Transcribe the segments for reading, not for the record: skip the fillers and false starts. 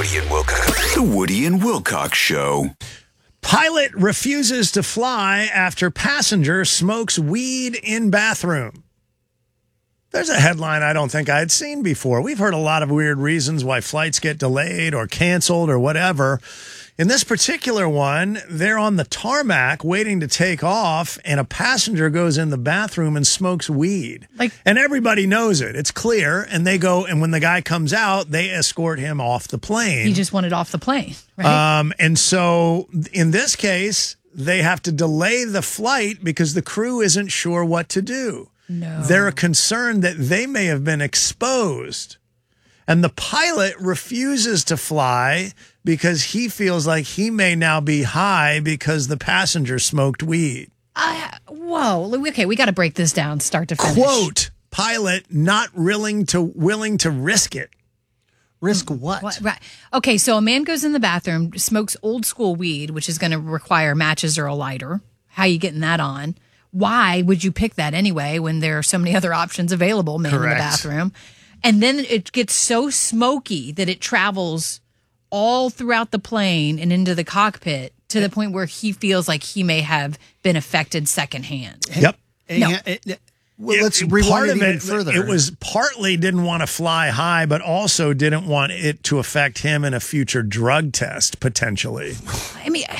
Woody and Wilcox. The Woody and Wilcox Show. Pilot refuses to fly after passenger smokes weed in bathroom. There's a headline I don't think I had seen before. We've heard a lot of weird reasons why flights get delayed or canceled or whatever. In this particular one, they're on the tarmac waiting to take off, and a passenger goes in the bathroom and smokes weed. And everybody knows it. It's clear. And they go, and when the guy comes out, they escort him off the plane. He just wanted off the plane, right? And so in this case, they have to delay the flight because the crew isn't sure what to do. No. They're concerned that they may have been exposed. And the pilot refuses to fly because he feels like he may now be high because the passenger smoked weed. Whoa. Okay, we got to break this down start to finish. Quote, pilot not willing to risk it. Risk what? Right. Okay, so a man goes in the bathroom, smokes old school weed, which is going to require matches or a lighter. How are you getting that on? Why would you pick that anyway when there are so many other options available, man, in the bathroom? And then it gets so smoky that it travels all throughout the plane and into the cockpit to the point where he feels like he may have been affected secondhand. Yep. Let's rewind it even further. It was partly didn't want to fly high, but also didn't want it to affect him in a future drug test, potentially. I mean,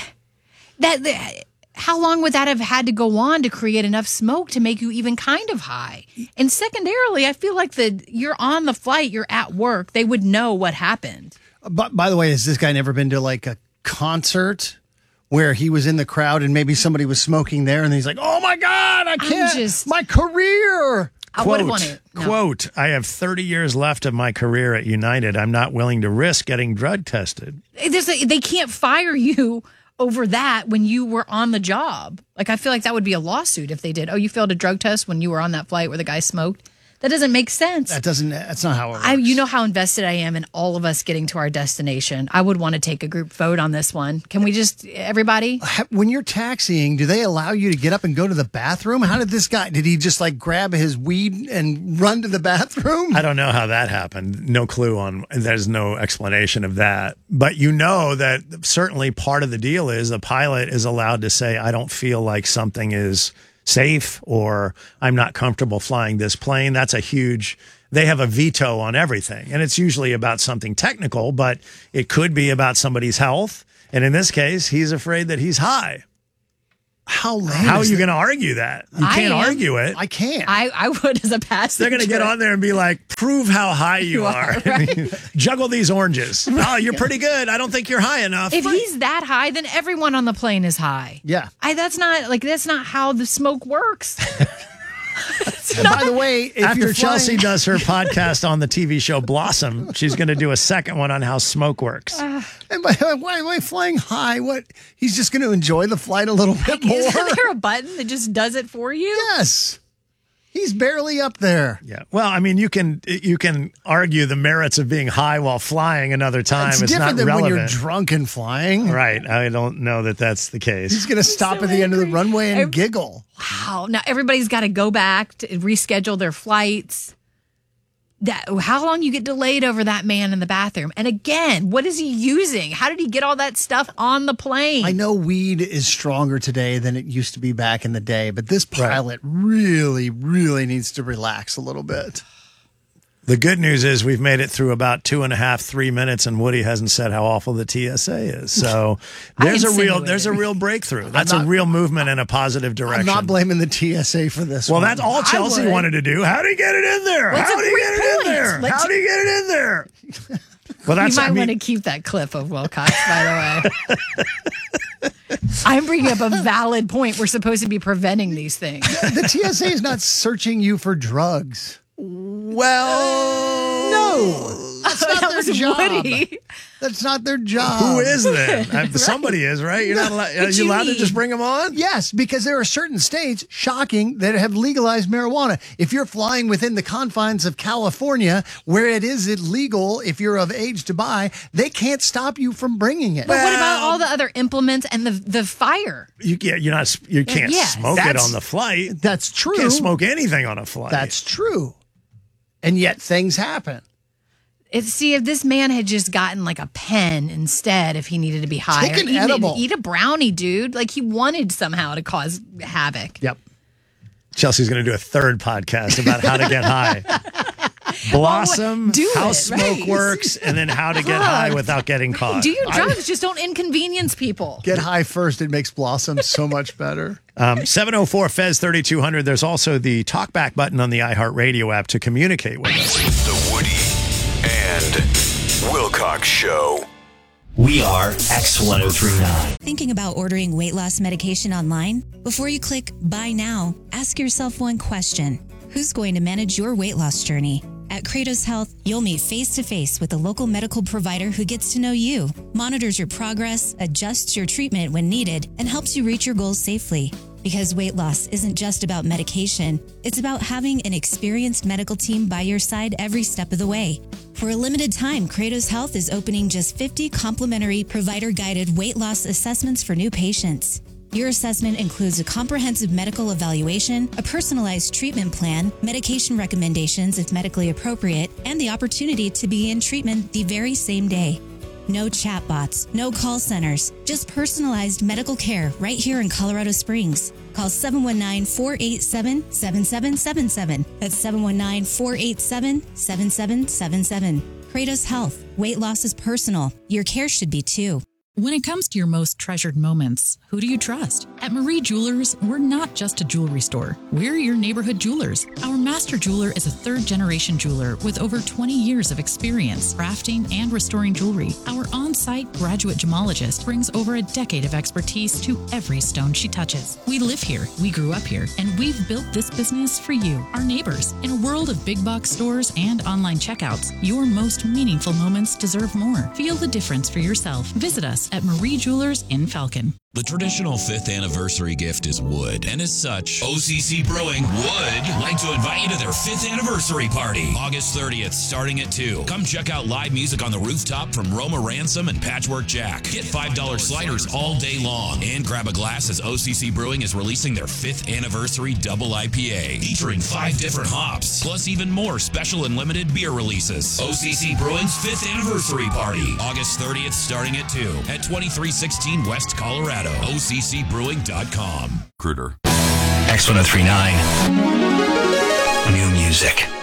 how long would that have had to go on to create enough smoke to make you even kind of high? And secondarily, I feel like you're on the flight, you're at work, they would know what happened. But by the way, has this guy never been to like a concert where he was in the crowd and maybe somebody was smoking there and he's like, oh my God, I can't, my career. I would want it. No. Quote, I have 30 years left of my career at United. I'm not willing to risk getting drug tested. They can't fire you over that when you were on the job. Like, I feel like that would be a lawsuit if they did. Oh, you failed a drug test when you were on that flight where the guy smoked? That doesn't make sense. That's not how it works. You know how invested I am in all of us getting to our destination. I would want to take a group vote on this one. Can we just, everybody? When you're taxiing, do they allow you to get up and go to the bathroom? How did he just like grab his weed and run to the bathroom? I don't know how that happened. No clue there's no explanation of that. But you know that certainly part of the deal is the pilot is allowed to say, I don't feel like something is safe, or I'm not comfortable flying this plane. That's they have a veto on everything. And it's usually about something technical, but it could be about somebody's health. And in this case, he's afraid that he's high. How are you going to argue that? You can't argue it. I can't. I would as a passenger. They're going to get on there and be like, prove how high you are. Right? Juggle these oranges. Right. Oh, you're pretty good. I don't think you're high enough. If he's that high, then everyone on the plane is high. Yeah. That's not how the smoke works. By the way, after Chelsea does her podcast on the TV show Blossom, she's going to do a second one on how smoke works. And by the way, why am I flying high? What? He's just going to enjoy the flight a little bit more? Isn't there a button that just does it for you? Yes. He's barely up there. Yeah. Well, I mean, you can argue the merits of being high while flying another time. It's not different than relevant. when you're drunk and flying. Right. I don't know that that's the case. He's going to stop at the end of the runway and giggle. Wow. Now everybody's got to go back to reschedule their flights. How long you get delayed over that man in the bathroom? And again, what is he using? How did he get all that stuff on the plane? I know weed is stronger today than it used to be back in the day, but this pilot really, really needs to relax a little bit. The good news is we've made it through about 2.5, 3 minutes, and Woody hasn't said how awful the TSA is. So there's a real breakthrough. That's a real movement in a positive direction. I'm not blaming the TSA for this. Well, that's all Chelsea wanted to do. How do you get it in there? How do you get it in there? How do you get it in there? Well, you might want to keep that clip of Wilcox, by the way. I'm bringing up a valid point. We're supposed to be preventing these things. The TSA is not searching you for drugs. Well, no, that's not their job. Woody. That's not their job. Who is then? Right. Somebody is, right? You're not allowed. Are you allowed to just bring them on? Yes, because there are certain states, shocking, that have legalized marijuana. If you're flying within the confines of California, where it is illegal if you're of age to buy, they can't stop you from bringing it. But what about all the other implements and the fire? You can't smoke it on the flight. That's true. You can't smoke anything on a flight. That's true. And yet things happen. See, if this man had just gotten like a pen instead, if he needed to be high, Take an edible. Eat a brownie, dude. Like he wanted somehow to cause havoc. Yep. Chelsea's going to do a third podcast about how to get high. Blossom, how smoke works, and then how to get high without getting caught. Do your drugs. Just don't inconvenience people. Get high first. It makes Blossom so much better. 704 Fez 3200. There's also the talkback button on the iHeartRadio app to communicate with us. The Woody and Wilcox Show. We are X1039. Thinking about ordering weight loss medication online? Before you click buy now, ask yourself one question. Who's going to manage your weight loss journey? At Kratos Health, you'll meet face-to-face with a local medical provider who gets to know you, monitors your progress, adjusts your treatment when needed, and helps you reach your goals safely. Because weight loss isn't just about medication, it's about having an experienced medical team by your side every step of the way. For a limited time, Kratos Health is opening just 50 complimentary provider-guided weight loss assessments for new patients. Your assessment includes a comprehensive medical evaluation, a personalized treatment plan, medication recommendations if medically appropriate, and the opportunity to begin treatment the very same day. No chatbots, no call centers, just personalized medical care right here in Colorado Springs. Call 719-487-7777. That's 719-487-7777. Kratos Health. Weight loss is personal. Your care should be too. When it comes to your most treasured moments, who do you trust? At Marie Jewelers, we're not just a jewelry store. We're your neighborhood jewelers. Our master jeweler is a third-generation jeweler with over 20 years of experience crafting and restoring jewelry. Our on-site graduate gemologist brings over a decade of expertise to every stone she touches. We live here, we grew up here, and we've built this business for you, our neighbors. In a world of big box stores and online checkouts, your most meaningful moments deserve more. Feel the difference for yourself. Visit us at Marie Jewelers in Falcon. The traditional 5th anniversary gift is wood, and as such, OCC Brewing would like to invite you to their 5th anniversary party, August 30th, starting at 2. Come check out live music on the rooftop from Roma Ransom and Patchwork Jack. Get $5 sliders all day long, and grab a glass as OCC Brewing is releasing their 5th anniversary double IPA, featuring 5 different hops, plus even more special and limited beer releases. OCC Brewing's 5th anniversary party, August 30th, starting at 2, at 2316 West Colorado. OCCbrewing.com. Cruder. X1039. New music.